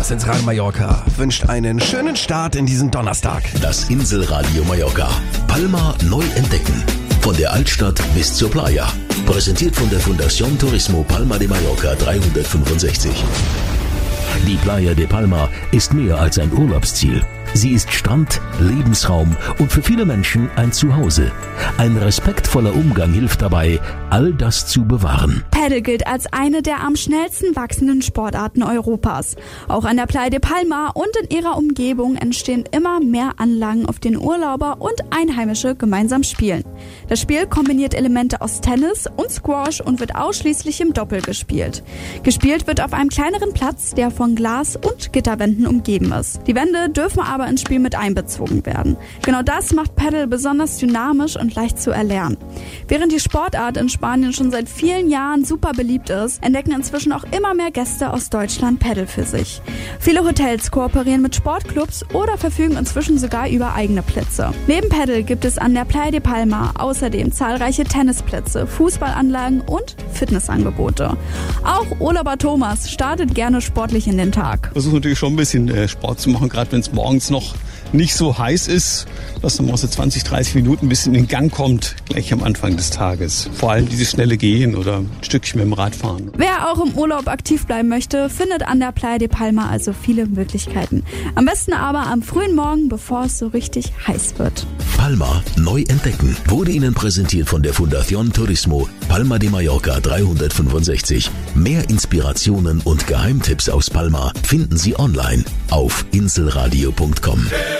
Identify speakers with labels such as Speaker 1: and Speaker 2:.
Speaker 1: Thomas ins Radio Mallorca wünscht einen schönen Start in diesen Donnerstag.
Speaker 2: Das Inselradio Mallorca. Palma neu entdecken. Von der Altstadt bis zur Playa. Präsentiert von der Fundación Turismo Palma de Mallorca 365. Die Playa de Palma ist mehr als ein Urlaubsziel. Sie ist Strand, Lebensraum und für viele Menschen ein Zuhause. Ein respektvoller Umgang hilft dabei, all das zu bewahren.
Speaker 3: Paddle gilt als eine der am schnellsten wachsenden Sportarten Europas. Auch an der Playa de Palma und in ihrer Umgebung entstehen immer mehr Anlagen, auf denen Urlauber und Einheimische gemeinsam spielen. Das Spiel kombiniert Elemente aus Tennis und Squash und wird ausschließlich im Doppel gespielt. Gespielt wird auf einem kleineren Platz, der von Glas- und Gitterwänden umgeben ist. Die Wände dürfen aber ins Spiel mit einbezogen werden. Genau das macht Paddle besonders dynamisch und leicht zu erlernen. Während die Sportart in Spanien schon seit vielen Jahren super beliebt ist, entdecken inzwischen auch immer mehr Gäste aus Deutschland Paddle für sich. Viele Hotels kooperieren mit Sportclubs oder verfügen inzwischen sogar über eigene Plätze. Neben Paddle gibt es an der Playa de Palma außerdem zahlreiche Tennisplätze, Fußballanlagen und Fitnessangebote. Auch Urlauber Thomas startet gerne sportlich in den Tag.
Speaker 4: Ich versuche natürlich schon ein bisschen Sport zu machen, gerade wenn es morgens noch nicht so heiß ist, dass man mal so 20, 30 Minuten ein bisschen in Gang kommt, gleich am Anfang des Tages. Vor allem dieses schnelle Gehen oder ein Stückchen mit dem Rad fahren.
Speaker 3: Wer auch im Urlaub aktiv bleiben möchte, findet an der Playa de Palma also viele Möglichkeiten. Am besten aber am frühen Morgen, bevor es so richtig heiß wird.
Speaker 2: Palma neu entdecken wurde Ihnen präsentiert von der Fundación Turismo Palma de Mallorca 365. Mehr Inspirationen und Geheimtipps aus Palma finden Sie online auf inselradio.com.